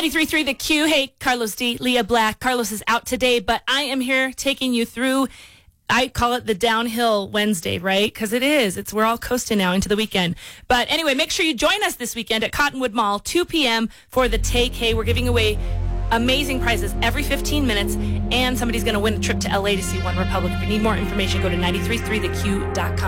93.3 The Q. Hey, Carlos D, Leah Black. Carlos is out today, but I am here taking you through, I call it the downhill Wednesday, right? Because it is. We're all coasting now into the weekend. But anyway, make sure you join us this weekend at Cottonwood Mall, 2 p.m. for the Take. Hey, we're giving away amazing prizes every 15 minutes, and somebody's going to win a trip to LA to see One Republic. If you need more information, go to 93.3theq.com.